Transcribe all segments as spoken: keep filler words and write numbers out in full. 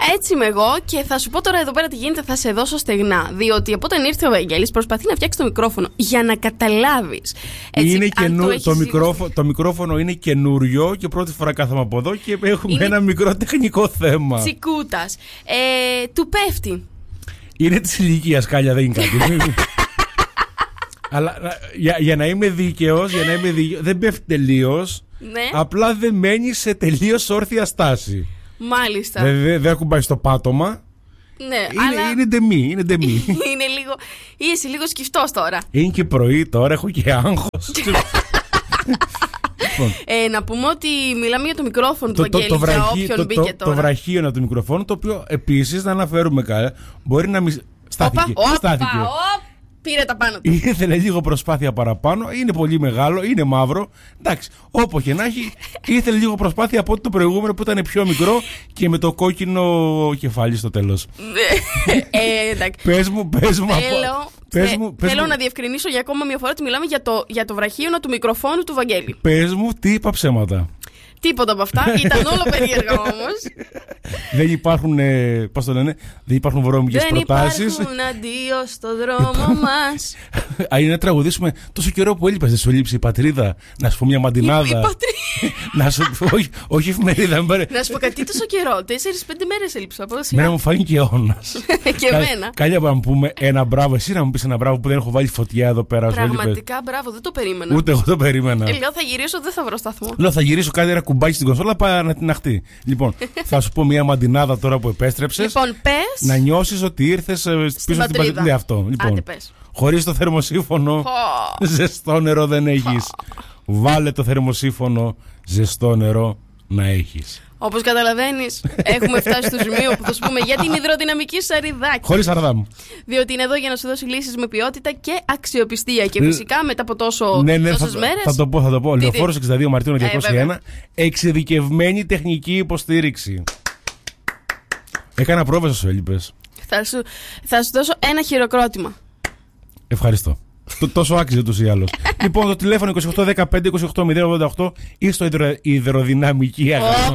Έτσι είμαι εγώ και θα σου πω τώρα εδώ πέρα τι γίνεται, θα σε δώσω στεγνά. Διότι από όταν ήρθε ο Βαγγέλης προσπαθεί να φτιάξει το μικρόφωνο για να καταλάβεις. Είναι καινού... το, το, μικρόφω... το μικρόφωνο είναι καινούριο και πρώτη φορά κάθομαι από εδώ και έχουμε είναι... ένα μικρό τεχνικό θέμα. Τσικούτας. Ε, του πέφτει. Είναι της ηλικίας, Κάλια, δεν είναι κάτι. Αλλά για, για να είμαι δίκαιος, για να είμαι δίκαιος, δεν πέφτει τελείως. Ναι. Απλά δεν μένει σε τελείως όρθια στάση. Μάλιστα. Δεν δε, δε ακουμπάει στο πάτωμα. Ναι, είναι, αλλά... είναι ντεμή, είναι ντεμή. είναι λίγο... Είσαι λίγο σκυφτός τώρα. Είναι και πρωί τώρα, έχω και άγχος. ε, να πούμε ότι μιλάμε για το μικρόφωνο του Βαγγέλη, το, το, για όποιον το, μπήκε το, τώρα. Το βραχίωνα του μικροφόνου, το οποίο επίσης να αναφέρουμε καλά, μπορεί να μη... Στάθηκε. Όπα, Στάθηκε. όπα, όπα, πήρε τα πάνω του. Ήθελε λίγο προσπάθεια παραπάνω, είναι πολύ μεγάλο, είναι μαύρο. Εντάξει, όπως και να έχει, ήθελε λίγο προσπάθεια από το προηγούμενο που ήταν πιο μικρό και με το κόκκινο κεφάλι στο τέλος. ε, εντάξει. Πες μου, πες μου. Θέλω, πες θε, μου, πες θέλω μου. να διευκρινίσω για ακόμα μια φορά ότι μιλάμε για το, για το βραχίωνα του μικροφόνου του Βαγγέλη. Πες μου τι είπα ψέματα. Τίποτα από αυτά. Ήταν όλο περίεργα όμως. Δεν υπάρχουν, ε, πώς το λένε, δεν υπάρχουν βρώμικες προτάσεις. Δεν υπάρχουν αντίο στο δρόμο μας. Α, είναι να τραγουδήσουμε τόσο καιρό που έλειπες, δεν σου έλειψε η πατρίδα. Να σου πω μια μαντινάδα. Η, η πατρίδα. Να σου πω, όχι, όχι εφημερίδα. Να σου πω κάτι τόσο καιρό. Τέσσερις πέντε μέρες έλειψα. Μένα μου φάνηκε αιώνας. Και εμένα. Κάλια να μου πούμε ένα μπράβο. Εσύ να μου πεις ένα μπράβο που δεν έχω βάλει φωτιά εδώ πέρα. Πραγματικά μπράβο, δεν το περίμενα. Ούτε εγώ το περίμενα. Ε, λέω θα γυρίσω, δεν θα βρω σταθμό. Λέω θα γυρίσω κάτι ένα κουμπάκι στην κονσόλα, πάει να την αχτεί. Λοιπόν, θα σου πω μια μαντινάδα τώρα που επέστρεψες. Λοιπόν, πες. Να νιώσεις ότι ήρθες πίσω στην πατρίδα. Ναι, αυτό. Λοιπόν, χωρίς το θερμοσύφωνο, oh. ζεστό νερό δεν έχεις. Oh. Βάλε το θερμοσύφωνο, ζεστό νερό να έχεις. Όπως καταλαβαίνεις, έχουμε φτάσει στο σημείο που θα σου πούμε για την υδροδυναμική σαριδάκι. Χωρίς σαρδάμ. Διότι είναι εδώ για να σου δώσει λύσεις με ποιότητα και αξιοπιστία. Και φυσικά μετά από τόσο, ναι, ναι, τόσες θα, μέρες. Θα το πω, θα το πω. Λεωφόρος εξήντα δύο Μαρτίου διακόσια ένα. Ε, εξειδικευμένη τεχνική υποστήριξη. Έκανα πρόβα, σου έλειπες. Θα σου, θα σου δώσω ένα χειροκρότημα. Ευχαριστώ. Το, τόσο άξιζε τους ή άλλως. Λοιπόν, το τηλέφωνο είκοσι οκτώ δεκαπέντε είκοσι οκτώ μηδέν ογδόντα οκτώ ή στο υδροδυναμική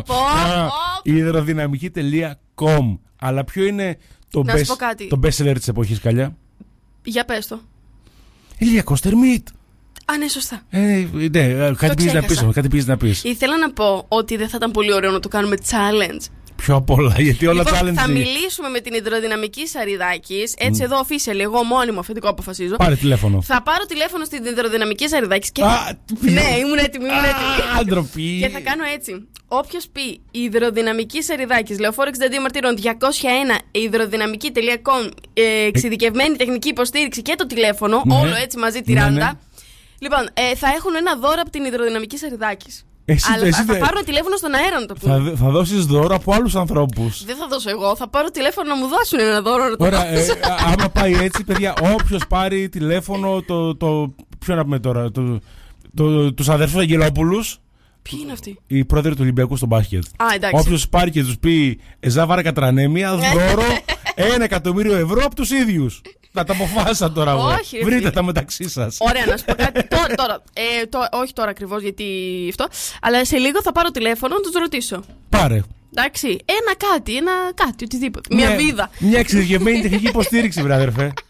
υδροδυναμική τελεία com. Αλλά ποιο είναι το best, το best seller της εποχής, Καλιά? Για πες το. Ηλιακός Τερμίτ. Α, ναι, σωστά. Ε, ναι, κάτι πήγες να πεις, κάτι πήγες να πεις. Ήθελα να πω ότι δεν θα ήταν πολύ ωραίο να το κάνουμε challenge. Πιο απ' όλα, γιατί όλα λοιπόν, challenge. Θα μιλήσουμε με την υδροδυναμική Σαριδάκης. Έτσι, mm. εδώ official, εγώ μόνιμο αφεντικό αποφασίζω. Πάρε τηλέφωνο. Θα πάρω τηλέφωνο στην υδροδυναμική Σαριδάκης και. Α, θα... Ναι, ήμουν έτοιμη, ήμουν έτοιμη. Ντροπή. Και θα κάνω έτσι. Όποιος πει υδροδυναμική Σαριδάκης, Λεωφόρο εξήντα δύο Μαρτύρων διακόσια ένα, υδροδυναμική τελεία com, ε, εξειδικευμένη τεχνική υποστήριξη και το τηλέφωνο, ναι. όλο έτσι μαζί τη ράντα. Ναι, ναι. Λοιπόν, ε, θα έχουν ένα δώρο από την υδροδυναμική Σαριδάκης. Εσύ, Αλλά εσύ, θα δε... πάρω τηλέφωνο στον αέρα να το πούμε. Θα, θα δώσεις δώρο από άλλους ανθρώπους. Δεν θα δώσω εγώ, θα πάρω τηλέφωνο να μου δώσουν ένα δώρο να το Ωραία, ε, άμα πάει έτσι, παιδιά, όποιος πάρει τηλέφωνο, το, το, ποιο να πούμε τώρα, το, το, το, τους αδερφούς Αγγελόπουλους. Ποιοι είναι αυτοί? Οι πρόεδροι του Ολυμπιακού στο μπάσκετ. Όποιος πάρει και τους πει Ζάβαρα Κατρανέμια, δώρο ένα εκατομμύριο ευρώ από τους ίδιους. Θα τα αποφάσισα τώρα εγώ. Όχι, βρείτε ρε, τα μεταξύ σας. Ωραία, να σου πω κάτι. τώρα, τώρα, ε, το, όχι τώρα ακριβώς γιατί αυτό. Αλλά σε λίγο θα πάρω τηλέφωνο να τους ρωτήσω. Πάρε. Εντάξει, ένα κάτι, ένα κάτι, οτιδήποτε. Μια, μια βίδα. Μια εξειδικευμένη τεχνική υποστήριξη, βρε αδερφέ.